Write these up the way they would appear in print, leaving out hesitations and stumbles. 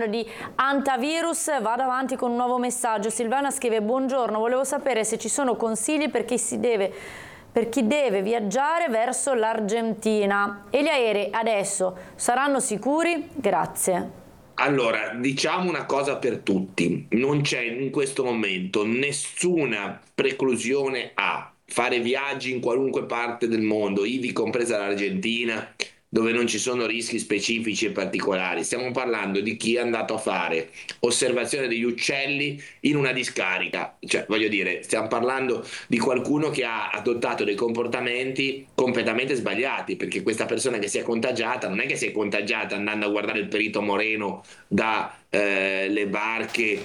parlando di antivirus. Vado avanti con un nuovo messaggio. Silvana scrive: buongiorno, volevo sapere se ci sono consigli per chi deve viaggiare verso l'Argentina e gli aerei adesso saranno sicuri? Grazie. Allora, diciamo una cosa per tutti, non c'è in questo momento nessuna preclusione a fare viaggi in qualunque parte del mondo, ivi compresa l'Argentina, dove non ci sono rischi specifici e particolari. Stiamo parlando di chi è andato a fare osservazione degli uccelli in una discarica, cioè voglio dire, stiamo parlando di qualcuno che ha adottato dei comportamenti completamente sbagliati, perché questa persona che si è contagiata non è che si è contagiata andando a guardare il perito moreno da le barche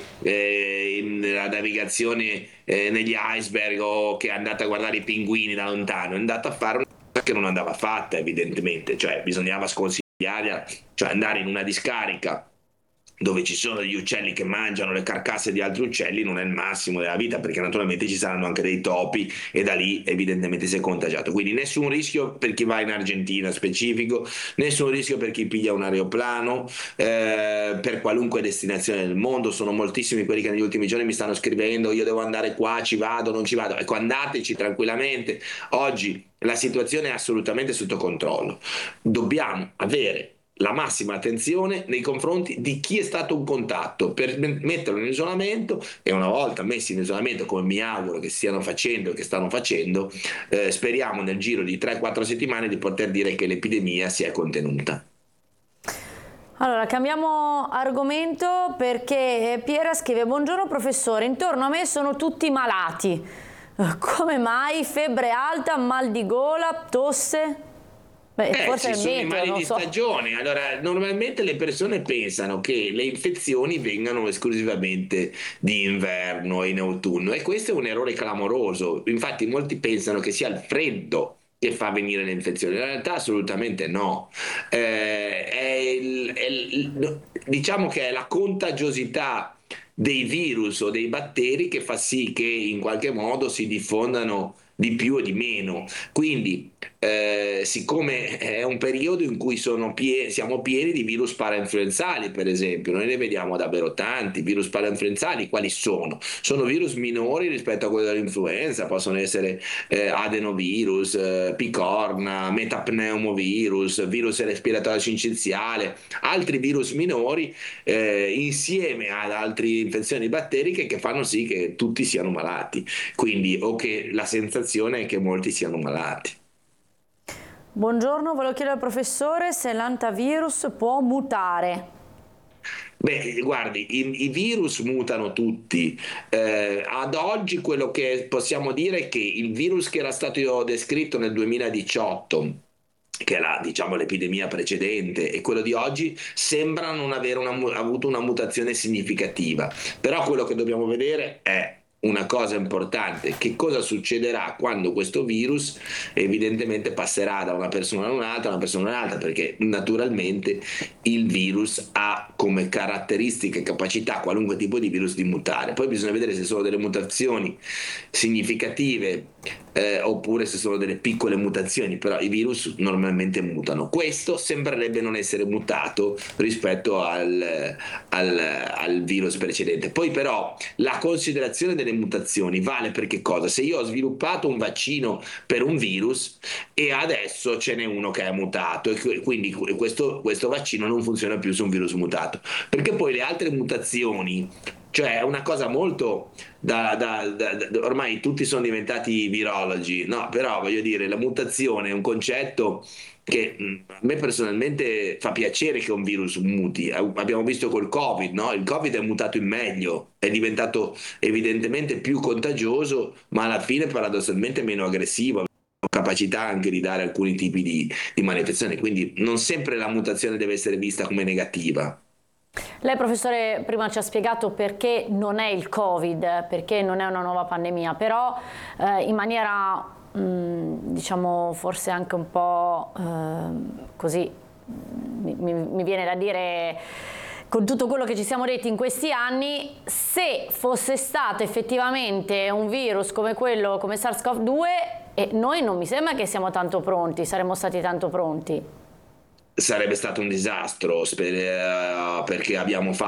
la navigazione negli iceberg, o che è andata a guardare i pinguini da lontano, è andata a fare una cosa che non andava fatta evidentemente, cioè bisognava sconsigliarla, cioè andare in una discarica dove ci sono degli uccelli che mangiano le carcasse di altri uccelli non è il massimo della vita, perché naturalmente ci saranno anche dei topi e da lì evidentemente si è contagiato. Quindi nessun rischio per chi va in Argentina specifico, nessun rischio per chi piglia un aeroplano, per qualunque destinazione del mondo. Sono moltissimi quelli che negli ultimi giorni mi stanno scrivendo: io devo andare qua, ci vado, non ci vado. Ecco, andateci tranquillamente. Oggi la situazione è assolutamente sotto controllo. Dobbiamo avere la massima attenzione nei confronti di chi è stato un contatto, per metterlo in isolamento, e una volta messi in isolamento, come mi auguro che stiano facendo e che stanno facendo, speriamo nel giro di 3-4 settimane di poter dire che l'epidemia si è contenuta. Allora, cambiamo argomento, perché Piera scrive: buongiorno professore, intorno a me sono tutti malati. Come mai? Febbre alta, mal di gola, tosse? Forse Ci sono i mali di so. stagione. Allora, normalmente le persone pensano che le infezioni vengano esclusivamente di inverno e in autunno, e questo è un errore clamoroso. Infatti molti pensano che sia il freddo che fa venire le infezioni. In realtà assolutamente no. Diciamo che è la contagiosità dei virus o dei batteri che fa sì che in qualche modo si diffondano di più o di meno. Quindi, siccome è un periodo in cui siamo pieni di virus parainfluenzali, per esempio, noi ne vediamo davvero tanti. Virus parainfluenzali quali sono? Sono virus minori rispetto a quello dell'influenza, possono essere adenovirus, picorna, metapneumovirus, virus respiratorio sincitiale, altri virus minori, insieme ad altre infezioni batteriche che fanno sì che tutti siano malati. Quindi, o che la sensazione è che molti siano malati. Buongiorno, volevo chiedere al professore se l'antivirus può mutare. Beh, guardi, i virus mutano tutti. Ad oggi quello che possiamo dire è che il virus che era stato descritto nel 2018, che è diciamo, l'epidemia precedente, e quello di oggi sembra non avere avuto una mutazione significativa. Però quello che dobbiamo vedere è una cosa importante: che cosa succederà quando questo virus evidentemente passerà da una persona a una persona a un'altra, perché naturalmente il virus ha come caratteristica e capacità, qualunque tipo di virus, di mutare. Poi bisogna vedere se sono delle mutazioni significative, oppure se sono delle piccole mutazioni, però i virus normalmente mutano. Questo sembrerebbe non essere mutato rispetto al virus precedente. Poi però la considerazione delle mutazioni vale per che cosa? Se io ho sviluppato un vaccino per un virus e adesso ce n'è uno che è mutato, e quindi questo vaccino non funziona più su un virus mutato, perché poi le altre mutazioni, cioè è una cosa molto ormai tutti sono diventati virologi, no? Però voglio dire, la mutazione è un concetto che a me personalmente fa piacere che un virus muti. Abbiamo visto col Covid, no? Il Covid è mutato in meglio, è diventato evidentemente più contagioso, ma alla fine paradossalmente meno aggressivo, capacità anche di dare alcuni tipi di manifestazioni. Quindi non sempre la mutazione deve essere vista come negativa. Lei, professore, prima ci ha spiegato perché non è il Covid, perché non è una nuova pandemia, però in maniera, diciamo, forse anche un po' così, mi viene da dire, con tutto quello che ci siamo detti in questi anni, se fosse stato effettivamente un virus come quello, come SARS-CoV-2, noi non mi sembra che siamo tanto pronti, saremmo stati tanto pronti. Sarebbe stato un disastro, perché abbiamo fatto